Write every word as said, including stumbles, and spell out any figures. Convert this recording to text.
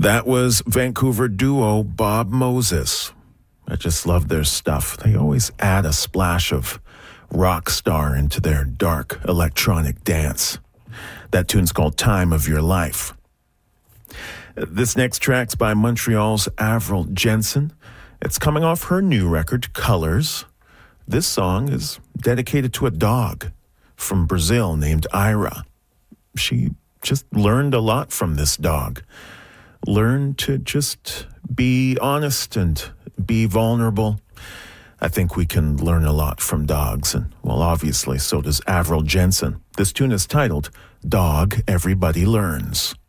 That was Vancouver duo Bob Moses. I just love their stuff. They always add a splash of rock star into their dark electronic dance. That tune's called Time of Your Life. This next track's by Montreal's Avril Jensen. It's coming off her new record, Colors. This song is dedicated to a dog from Brazil named Ira. She just learned a lot from this dog. Learned to just be honest and be vulnerable. I think we can learn a lot from dogs, and, well, obviously, so does Avril Jensen. This tune is titled Dog Everybody Learns.